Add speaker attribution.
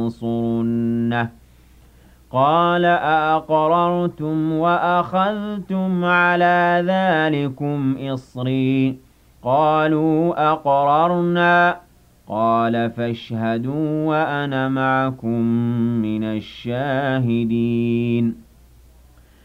Speaker 1: لتنصرنه قال أأقررتم وأخذتم على ذلكم إصري قالوا أقررنا قال فاشهدوا وأنا معكم من الشاهدين